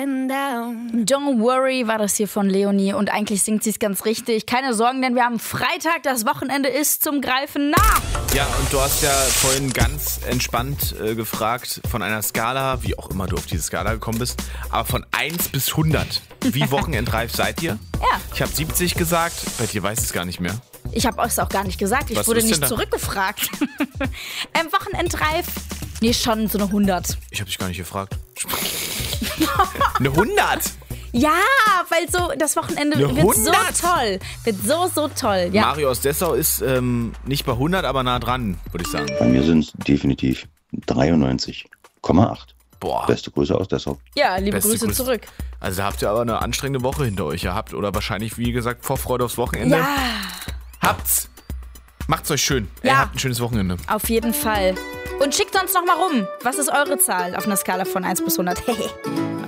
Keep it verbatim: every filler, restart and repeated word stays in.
Don't worry war das hier von Leonie und eigentlich singt sie es ganz richtig. Keine Sorgen, denn wir haben Freitag, das Wochenende ist zum Greifen nah. Ja, und du hast ja vorhin ganz entspannt äh, gefragt von einer Skala, wie auch immer du auf diese Skala gekommen bist, aber von eins bis hundert. Wie wochenendreif seid ihr? Ja. Ich habe siebzig gesagt, bei dir weiß ich es gar nicht mehr. Ich habe es auch gar nicht gesagt, ich Was wurde ist denn nicht da? zurückgefragt. ähm, Wochenendreif, nee, schon so eine hundert. Ich habe dich gar nicht gefragt. Eine hundert? Ja, weil so das Wochenende Eine wird hundert? so toll. Wird so, so toll. Ja. Mario aus Dessau ist ähm, nicht bei hundert, aber nah dran, würde ich sagen. Bei mir sind es definitiv dreiundneunzig Komma acht. Boah. Beste Grüße aus Dessau. Ja, liebe Beste Grüße Grüße. zurück. Also da habt ihr aber eine anstrengende Woche hinter euch gehabt. Oder wahrscheinlich, wie gesagt, Vorfreude aufs Wochenende. Ja, Habt's. Macht's euch schön. Ja. Ey, habt ein schönes Wochenende. auf jeden Fall. Und schickt uns noch mal rum. Was ist eure Zahl auf einer Skala von eins bis hundert?